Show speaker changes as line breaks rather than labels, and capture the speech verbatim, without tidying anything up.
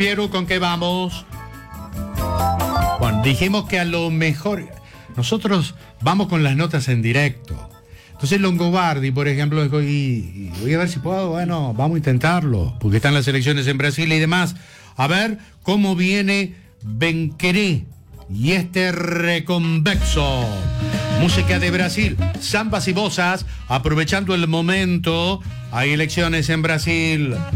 Piero, ¿con qué vamos? Bueno, dijimos que a lo mejor nosotros vamos con las notas en directo. Entonces Longobardi, por ejemplo, dijo, y, y voy a ver si puedo, bueno, vamos a intentarlo, porque están las elecciones en Brasil y demás. A ver cómo viene Benqueré y este reconvexo. Música de Brasil, zambas y bosas, aprovechando el momento, hay elecciones en Brasil.